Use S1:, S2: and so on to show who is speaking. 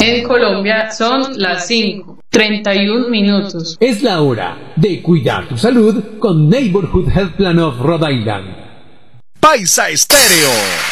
S1: En Colombia son las 5:31.
S2: Es la hora de cuidar tu salud con Neighborhood Health Plan of Rhode Island.
S3: Paisa Estéreo.